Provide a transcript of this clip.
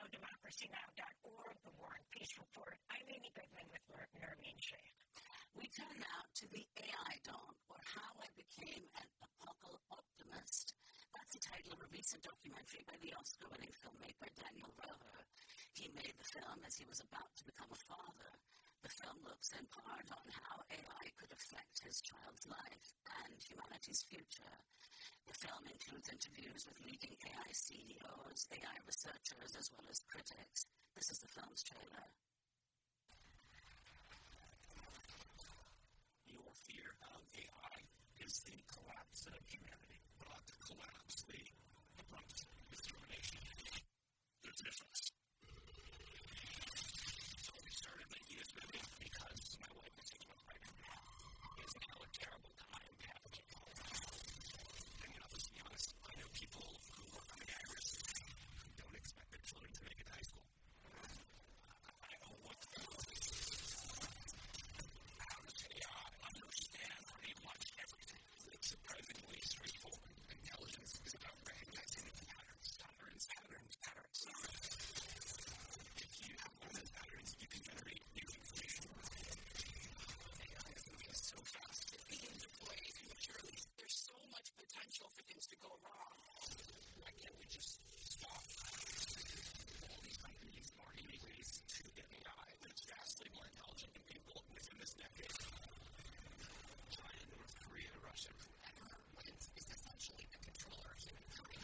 democracynow.org, the War and Peace Report. I'm Amy Goodman with Nermeen Sheikh. We turn now to the AI Dawn, or How I Became an Apocalypse Optimist. That's the title of a recent documentary by the Oscar-winning filmmaker Daniel Roher. He made the film as he was about to become a father. The film looks in part on how AI could affect his child's life and humanity's future. The film includes interviews with leading AI CEOs, AI researchers, as well as critics. This is the film's trailer. Your fear of AI is the collapse of humanity, not the collapse, the abrupt extermination. There's a difference.